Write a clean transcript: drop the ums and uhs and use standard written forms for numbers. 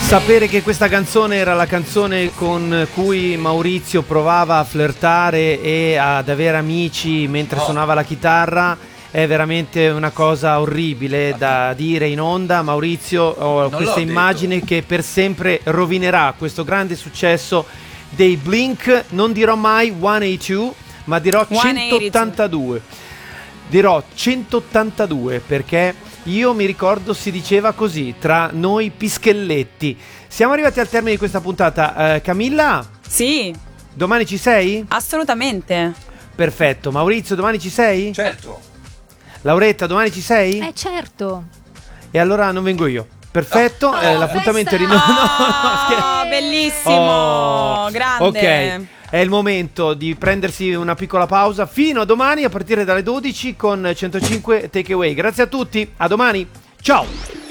Sapere che questa canzone era la canzone con cui Maurizio provava a flirtare e ad avere amici mentre suonava la chitarra è veramente una cosa orribile da dire in onda. Maurizio, ho questa immagine che per sempre rovinerà questo grande successo dei Blink. Non dirò mai 182, ma dirò 182. Dirò 182 perché io mi ricordo si diceva così tra noi pischelletti. Siamo arrivati al termine di questa puntata. Camilla? Sì. Domani ci sei? Assolutamente. Perfetto. Maurizio, domani ci sei? Certo. Lauretta, domani ci sei? Certo. E allora non vengo io. Perfetto, l'appuntamento è rinnovato. Bellissimo, grande. Ok, è il momento di prendersi una piccola pausa fino a domani a partire dalle 12 con 105 Takeaway. Grazie a tutti, a domani, ciao!